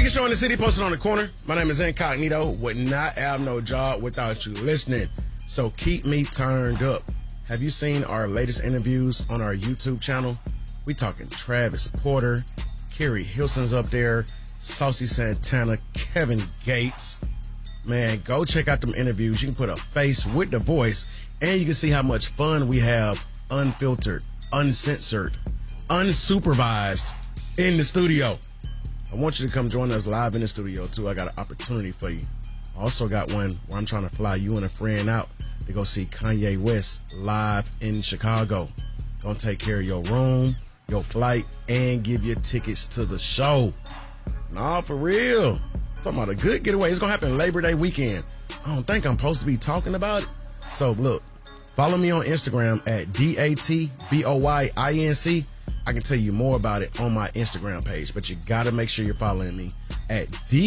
biggest show in the city, posted on the corner. My name is Incognito. Would not have no job without you listening. So keep me turned up. Have you seen our latest interviews on our YouTube channel? We talking Travis Porter, Carrie Hilson's up there, Saucy Santana, Kevin Gates. Man, go check out them interviews. You can put a face with the voice, and you can see how much fun we have unfiltered, uncensored, unsupervised in the studio. I want you to come join us live in the studio, too. I got an opportunity for you. I also got one where I'm trying to fly you and a friend out to go see Kanye West live in Chicago. Gonna take care of your room, your flight, and give you tickets to the show. Nah, for real. Talking about a good getaway. It's gonna happen Labor Day weekend. I don't think I'm supposed to be talking about it. So look, follow me on Instagram at DATBOYINC. I can tell you more about it on my Instagram page, but you gotta make sure you're following me at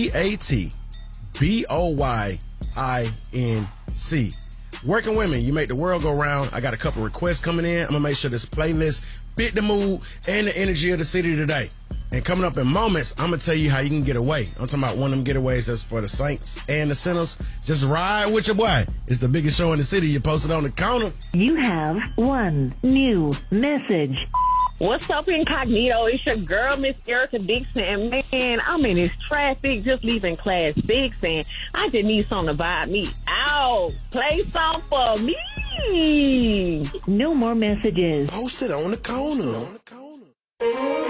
DATBOYINC. Working women, you make the world go round. I got a couple requests coming in. I'm gonna make sure this playlist fit the mood and the energy of the city today. And coming up in moments, I'm gonna tell you how you can get away. I'm talking about one of them getaways that's for the saints and the sinners. Just ride with your boy. It's the biggest show in the city. You posted on the counter. You have one new message. What's up, Incognito? It's your girl, Miss Erica Dixon. And man, I'm in this traffic just leaving class 6, and I just need something to vibe me out. Play something for me. No more messages. Posted on the corner.